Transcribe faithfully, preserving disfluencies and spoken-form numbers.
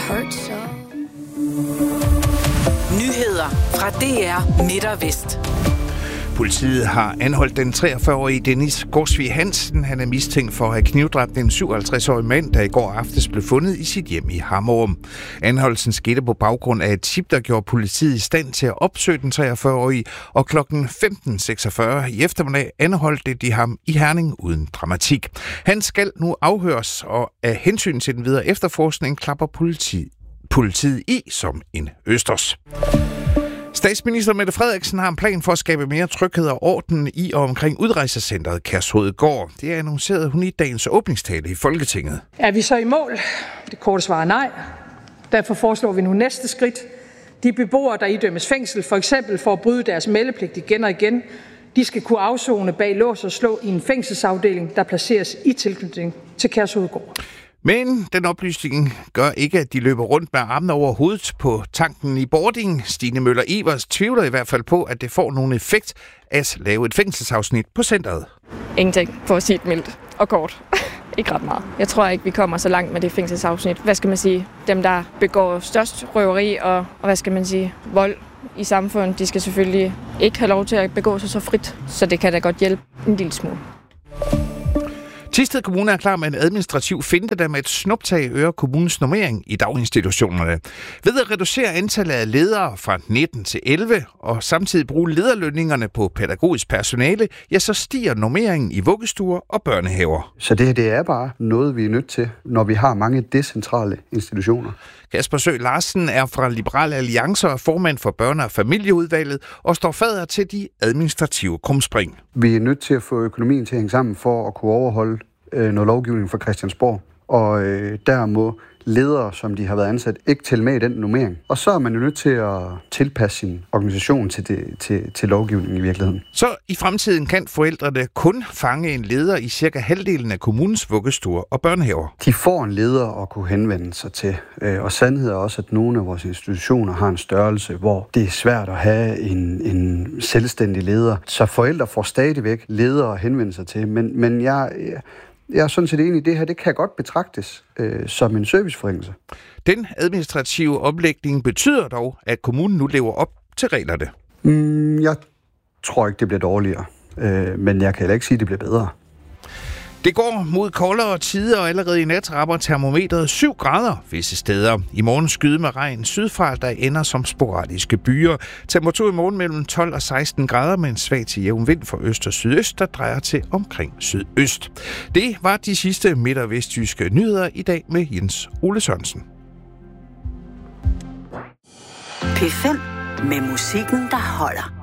hurt so. Nyheder fra D R Midt og Vest. Politiet har anholdt den treogfyrre-årige Dennis Gårdsvig Hansen. Han er mistænkt for at have knivdræbt en syvoghalvtreds-årig mand, der i går aftes blev fundet i sit hjem i Hammerum. Anholdelsen skete på baggrund af et tip, der gjorde politiet i stand til at opsøge den treogfyrre-årige, og klokken femten seksogfyrre i eftermiddag anholdte de ham i Herning uden dramatik. Han skal nu afhøres, og af hensyn til den videre efterforskning klapper politiet, politiet i som en østers. Statsminister Mette Frederiksen har en plan for at skabe mere tryghed og orden i og omkring udrejsecentret Kærshovedgård. Det annoncerede hun i dagens åbningstale i Folketinget. Er vi så i mål? Det korte svar er nej. Derfor foreslår vi nu næste skridt. De beboere, der idømmes fængsel, for eksempel for at bryde deres meldepligt igen og igen, de skal kunne afsone bag lås og slå i en fængselsafdeling, der placeres i tilknytning til Kærshovedgård. Men den oplysning gør ikke, at de løber rundt med armene over hovedet på tanken i Bording. Stine Møller Evers tvivler i hvert fald på, at det får nogen effekt at lave et fængselsafsnit på centret. Ingenting, for at sige det mildt og kort. Ikke ret meget. Jeg tror ikke, vi kommer så langt med det fængselsafsnit. Hvad skal man sige? Dem, der begår størst røveri og, og hvad skal man sige, vold i samfundet, de skal selvfølgelig ikke have lov til at begå sig så frit. Så det kan da godt hjælpe en lille smule. Thisted Kommune er klar med en administrativ finte, der med et snuptag øger kommunens normering i daginstitutionerne. Ved at reducere antallet af ledere fra nitten til elleve og samtidig bruge lederlønningerne på pædagogisk personale, ja, så stiger normeringen i vuggestuer og børnehaver. Så det her det er bare noget, vi er nødt til, når vi har mange decentrale institutioner. Kasper Sø Larsen er fra Liberal Alliance og formand for børne- og familieudvalget og står fader til de administrative krumspring. Vi er nødt til at få økonomien til at hænge sammen for at kunne overholde øh, noget lovgivning fra Christiansborg. Og øh, der må ledere, som de har været ansat, ikke tælle med i den normering. Og så er man jo nødt til at tilpasse sin organisation til, det, til, til lovgivningen i virkeligheden. Så i fremtiden kan forældrene kun fange en leder i cirka halvdelen af kommunens vuggestuer og børnehaver. De får en leder at kunne henvende sig til. Og sandhed er også, at nogle af vores institutioner har en størrelse, hvor det er svært at have en, en selvstændig leder. Så forældre får stadigvæk ledere at henvende sig til. Men, men jeg... jeg Jeg er sådan set enig i det her. Det kan godt betragtes øh, som en serviceforringelse. Den administrative omlægning betyder dog, at kommunen nu lever op til reglerne. Mm, jeg tror ikke, det bliver dårligere. Øh, men jeg kan heller ikke sige, at det bliver bedre. Det går mod koldere tider, og allerede i nat rammer termometret syv grader visse steder. I morgen skyde med regn sydfra, der ender som sporadiske byer. Temperatur i morgen mellem tolv og seksten grader med en svag til jævn vind fra øst og sydøst, der drejer til omkring sydøst. Det var de sidste midt- og vestjyske nyheder i dag med Jens Ole Sørensen. P fem med musikken, der holder.